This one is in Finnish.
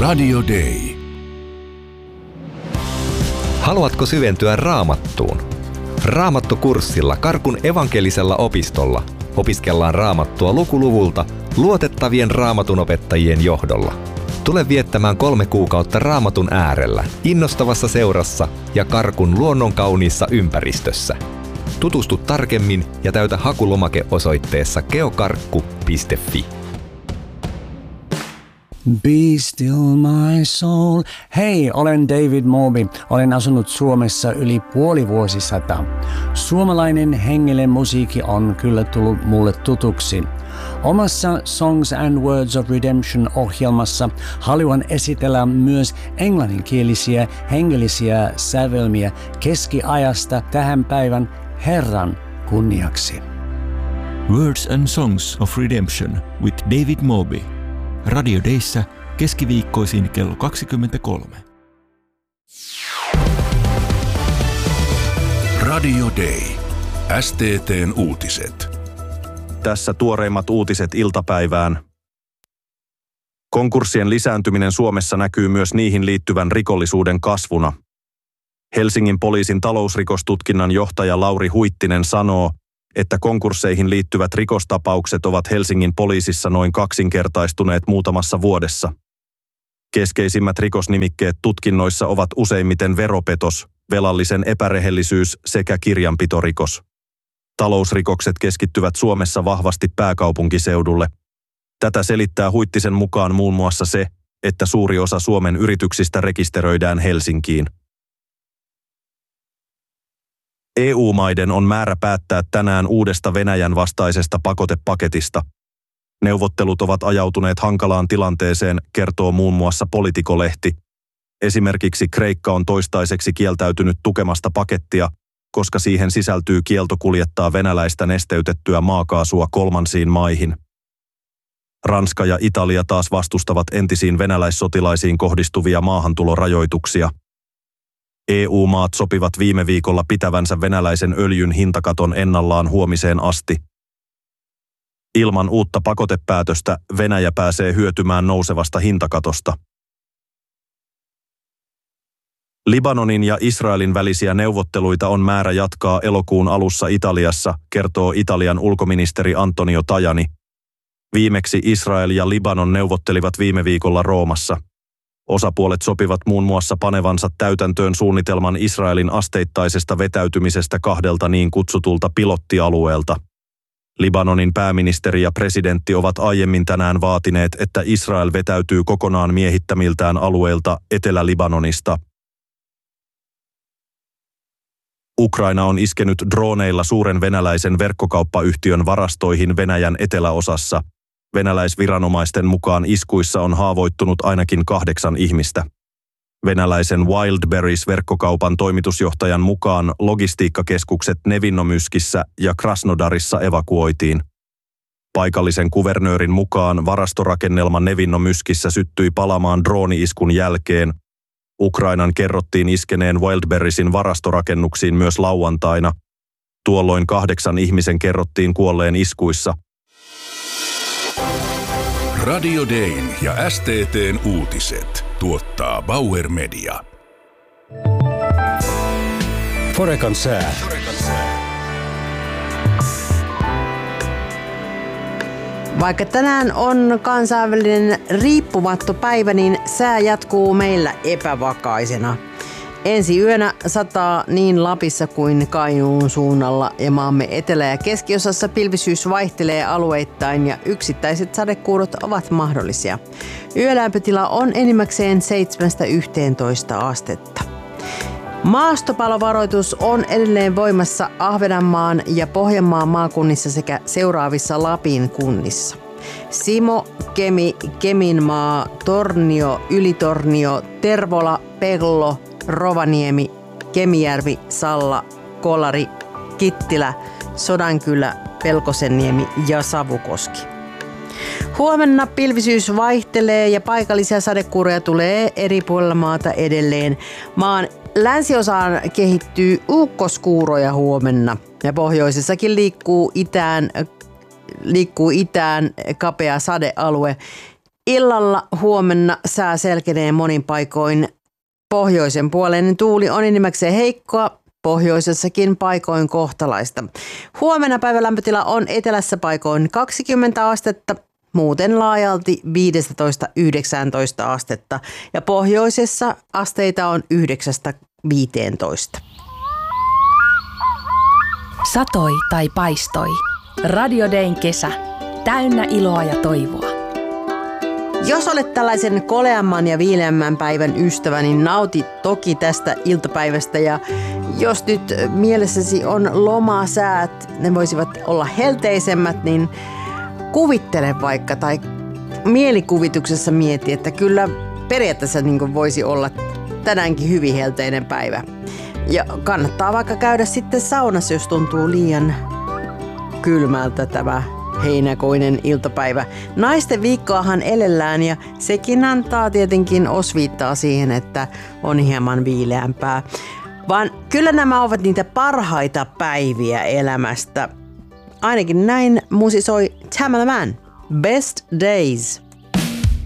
Radio Day. Haluatko syventyä Raamattuun? Raamattukurssilla Karkun evankelisella opistolla opiskellaan Raamattua lukuluvulta luotettavien raamatunopettajien johdolla. Tule viettämään 3 kuukautta Raamatun äärellä, innostavassa seurassa ja Karkun luonnonkauniissa ympäristössä. Tutustu tarkemmin ja täytä hakulomake osoitteessa geokarkku.fi. Be still my soul. Hei, olen David Moby. Olen asunut Suomessa yli puoli vuosisataa. Suomalainen hengellinen musiikki on kyllä tullut mulle tutuksi. Omassa Songs and Words of Redemption -ohjelmassa haluan esitellä myös englanninkielisiä hengellisiä sävelmiä keskiajasta tähän päivän Herran kunniaksi. Words and Songs of Redemption with David Moby. Radio Dayssä keskiviikkoisin kello 23. Radio Day. STT:n uutiset. Tässä tuoreimmat uutiset iltapäivään. Konkurssien lisääntyminen Suomessa näkyy myös niihin liittyvän rikollisuuden kasvuna. Helsingin poliisin talousrikostutkinnan johtaja Lauri Huittinen sanoo, että konkursseihin liittyvät rikostapaukset ovat Helsingin poliisissa noin kaksinkertaistuneet muutamassa vuodessa. Keskeisimmät rikosnimikkeet tutkinnoissa ovat useimmiten veropetos, velallisen epärehellisyys sekä kirjanpitorikos. Talousrikokset keskittyvät Suomessa vahvasti pääkaupunkiseudulle. Tätä selittää Huittisen mukaan muun muassa se, että suuri osa Suomen yrityksistä rekisteröidään Helsinkiin. EU-maiden on määrä päättää tänään uudesta Venäjän vastaisesta pakotepaketista. Neuvottelut ovat ajautuneet hankalaan tilanteeseen, kertoo muun muassa Politico-lehti. Esimerkiksi Kreikka on toistaiseksi kieltäytynyt tukemasta pakettia, koska siihen sisältyy kielto kuljettaa venäläistä nesteytettyä maakaasua kolmansiin maihin. Ranska ja Italia taas vastustavat entisiin venäläissotilaisiin kohdistuvia maahantulorajoituksia. EU-maat sopivat viime viikolla pitävänsä venäläisen öljyn hintakaton ennallaan huomiseen asti. Ilman uutta pakotepäätöstä Venäjä pääsee hyötymään nousevasta hintakatosta. Libanonin ja Israelin välisiä neuvotteluita on määrä jatkaa elokuun alussa Italiassa, kertoo Italian ulkoministeri Antonio Tajani. Viimeksi Israel ja Libanon neuvottelivat viime viikolla Roomassa. Osapuolet sopivat muun muassa panevansa täytäntöön suunnitelman Israelin asteittaisesta vetäytymisestä 2 niin kutsutulta pilottialueelta. Libanonin pääministeri ja presidentti ovat aiemmin tänään vaatineet, että Israel vetäytyy kokonaan miehittämiltään alueilta Etelä-Libanonista. Ukraina on iskenyt droneilla suuren venäläisen verkkokauppayhtiön varastoihin Venäjän eteläosassa. Venäläisviranomaisten mukaan iskuissa on haavoittunut ainakin 8 ihmistä. Venäläisen Wildberries-verkkokaupan toimitusjohtajan mukaan logistiikkakeskukset Nevinnomyskissä ja Krasnodarissa evakuoitiin. Paikallisen kuvernöörin mukaan varastorakennelma Nevinnomyskissä syttyi palamaan drooni-iskun jälkeen. Ukrainan kerrottiin iskeneen Wildberriesin varastorakennuksiin myös lauantaina. Tuolloin 8 ihmisen kerrottiin kuolleen iskuissa. Radio Dayn ja STT:n uutiset tuottaa Bauer Media. Forekan sää. Vaikka tänään on kansainvälinen riippumattopäivä, niin sää jatkuu meillä epävakaisena. Ensi yönä sataa niin Lapissa kuin Kainuun suunnalla ja maamme etelä- ja keskiosassa pilvisyys vaihtelee alueittain ja yksittäiset sadekuurot ovat mahdollisia. Yölämpötila on enimmäkseen 7–11 astetta. Maastopalovaroitus on edelleen voimassa Ahvenanmaan ja Pohjanmaan maakunnissa sekä seuraavissa Lapin kunnissa. Simo, Kemi, Keminmaa, Tornio, Ylitornio, Tervola, Pello, Rovaniemi, Kemijärvi, Salla, Kolari, Kittilä, Sodankylä, Pelkosenniemi ja Savukoski. Huomenna pilvisyys vaihtelee ja paikallisia sadekuuroja tulee eri puolilla maata edelleen. Maan länsiosaan kehittyy ukkoskuuroja huomenna ja pohjoisessakin liikkuu itään kapea sadealue. Illalla huomenna sää selkenee monin paikoin. Pohjoisen puoleinen tuuli on enimmäkseen heikkoa, pohjoisessakin paikoin kohtalaista. Huomenna päivälämpötila on etelässä paikoin 20 astetta, muuten laajalti 15-19 astetta ja pohjoisessa asteita on 9-15. Satoi tai paistoi. Radio Dayn kesä. Täynnä iloa ja toivoa. Jos olet tällaisen koleamman ja viileämmän päivän ystävä, niin nauti toki tästä iltapäivästä. Ja jos nyt mielessäsi on lomasäät, ne voisivat olla helteisemmät, niin kuvittele vaikka tai mielikuvituksessa mieti, että kyllä periaatteessa niin voisi olla tänäänkin hyvin helteinen päivä. Ja kannattaa vaikka käydä sitten saunassa, jos tuntuu liian kylmältä tämä heinäkuinen iltapäivä. Naisten viikkoahan elellään ja sekin antaa tietenkin osviittaa siihen, että on hieman viileämpää. Vaan kyllä nämä ovat niitä parhaita päiviä elämästä. Ainakin näin musisoi Tamala Mann. Best Days.